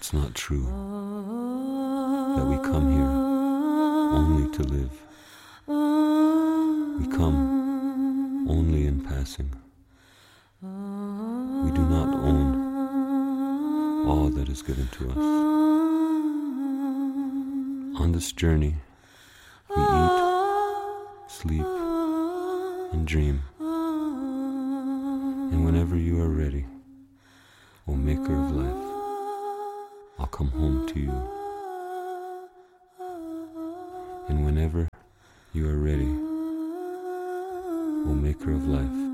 It's not true that we come here only to live. We come only in passing. We do not own all that is given to us. On this journey, we eat, sleep, and dream. And whenever you are ready, O Maker of life, I'll come home to you. And whenever you are ready, O Maker of life,